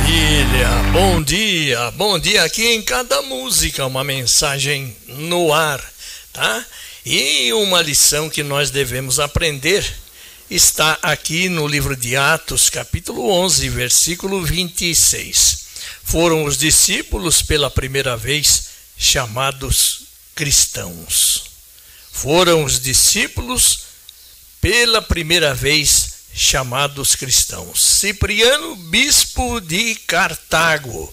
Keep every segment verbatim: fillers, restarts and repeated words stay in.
família, bom dia, bom dia. Aqui em cada música uma mensagem no ar, tá? E uma lição que nós devemos aprender está aqui no livro de Atos, capítulo onze, versículo vinte e seis. Foram os discípulos pela primeira vez chamados cristãos. Foram os discípulos pela primeira vez chamados cristãos. Cipriano, bispo de Cartago,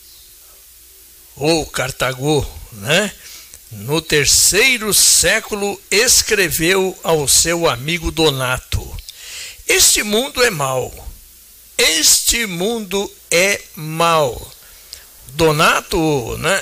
ou Cartago, né? No terceiro século, escreveu ao seu amigo Donato: este mundo é mau, este mundo é mau. Donato, né?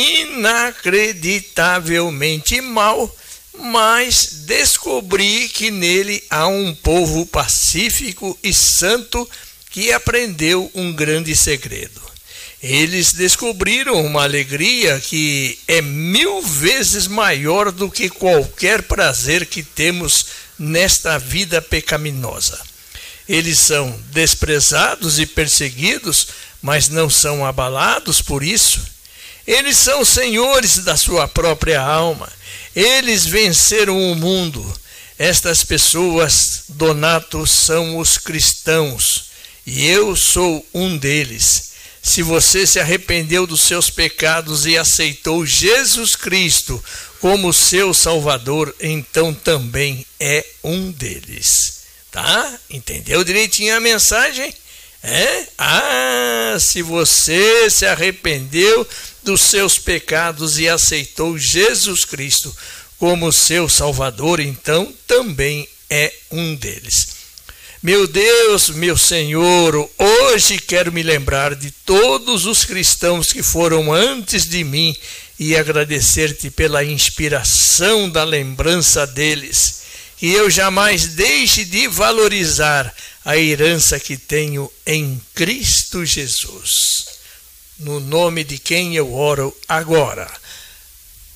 Inacreditavelmente mau, mas descobri que nele há um povo pacífico e santo que aprendeu um grande segredo. Eles descobriram uma alegria que é mil vezes maior do que qualquer prazer que temos nesta vida pecaminosa. Eles são desprezados e perseguidos, mas não são abalados por isso. Eles são senhores da sua própria alma. Eles venceram o mundo. Estas pessoas, Donato, são os cristãos, e eu sou um deles. Se você se arrependeu dos seus pecados e aceitou Jesus Cristo como seu Salvador, então também é um deles. Tá? Entendeu direitinho a mensagem? É? Ah, se você se arrependeu dos seus pecados e aceitou Jesus Cristo como seu Salvador, então também é um deles. Meu Deus, meu Senhor, hoje quero me lembrar de todos os cristãos que foram antes de mim e agradecer-te pela inspiração da lembrança deles. Que eu jamais deixe de valorizar a herança que tenho em Cristo Jesus. No nome de quem eu oro agora.